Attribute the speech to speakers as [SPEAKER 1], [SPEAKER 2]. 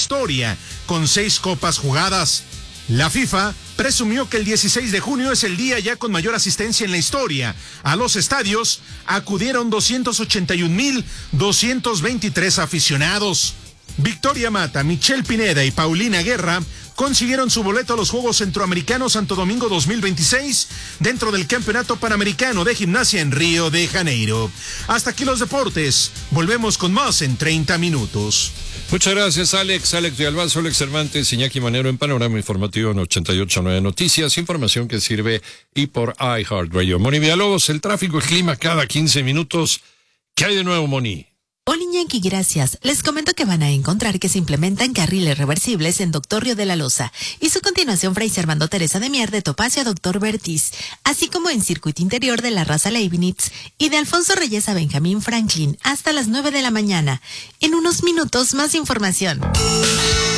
[SPEAKER 1] historia, con 6 copas jugadas. La FIFA presumió que el 16 de junio es el día ya con mayor asistencia en la historia. A los estadios acudieron 281,223 aficionados. Victoria Mata, Michelle Pineda y Paulina Guerra consiguieron su boleto a los Juegos Centroamericanos Santo Domingo 2026 dentro del Campeonato Panamericano de Gimnasia en Río de Janeiro. Hasta aquí los deportes. Volvemos con más en 30 minutos.
[SPEAKER 2] Muchas gracias, Alex. Alex de Albazo, Alex Cervantes, Iñaki Manero en Panorama Informativo en 88.9 Noticias. Información que sirve y por iHeartRadio. Moni Villalobos, el tráfico y clima cada 15 minutos. ¿Qué hay de nuevo, Moni?
[SPEAKER 3] Hola Iñaki, gracias. Les comento que van a encontrar que se implementan carriles reversibles en Doctor Río de la Loza y su continuación Fray Servando Teresa de Mier de Topacio a Doctor Vertiz, así como en circuito interior de la Raza Leibniz y de Alfonso Reyes a Benjamín Franklin hasta las 9 de la mañana. En unos minutos más información.